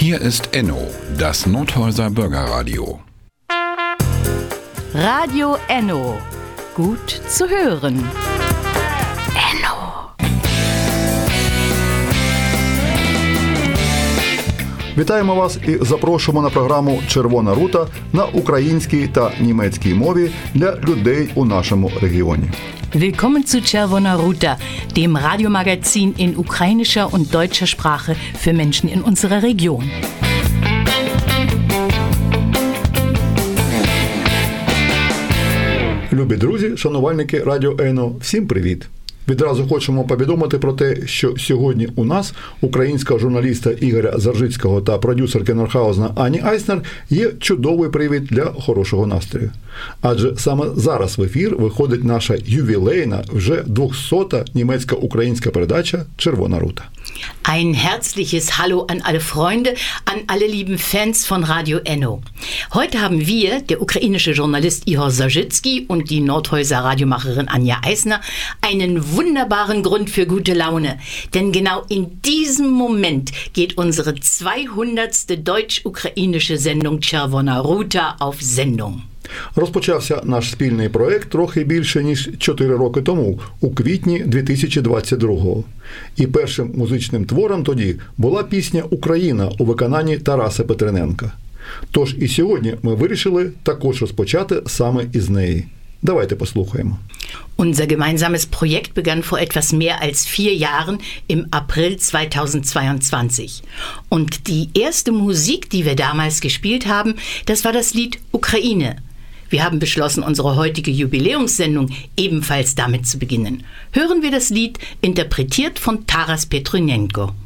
Hier ist Enno, das Nordhäuser Bürgerradio. Radio Enno. Gut zu hören. Вітаємо вас і запрошуємо на програму «Червона рута» на українській та німецькій мові для людей у нашому регіоні. Willkommen zu Czerwona Ruta, dem Radiomagazin in ukrainischer und deutscher Sprache für Menschen in unserer Region. Любі друзі, шанувальники Радіо Ено, всім привіт! Відразу хочемо повідомити про те, що сьогодні у нас українського журналіста Ігоря Заржицького та продюсерки Норхаузена Ані Айснер є чудовий привід для хорошого настрою. Адже саме зараз в ефір виходить наша ювілейна, вже 200-та німецько-українська передача «Червона рута». Ein herzliches Hallo an alle Freunde, an alle lieben Fans von Radio Enno. Heute haben wir, der ukrainische Journalist Igor Zarzycki und die Nordhäuser Radiomacherin Anja Eisner, einen wunderbaren Grund für gute Laune. Denn genau in diesem Moment geht unsere 200. deutsch-ukrainische Sendung Czerwona Ruta auf Sendung. Розпочався наш спільний проект трохи більше, ніж 4 роки тому, у квітні 2022-го. І першим музичним твором тоді була пісня «Україна» у виконанні Тараса Петрененка. Тож і сьогодні ми вирішили також розпочати саме із неї. Давайте послухаємо. Unser gemeinsames Projekt begann vor etwas mehr als 4 Jahren im April 2022. Und die erste Musik, die wir damals gespielt haben, das war das Lied Ukraine. Wir haben beschlossen, unsere heutige Jubiläumssendung ebenfalls damit zu beginnen. Hören wir das Lied, interpretiert von Taras Petrenenko.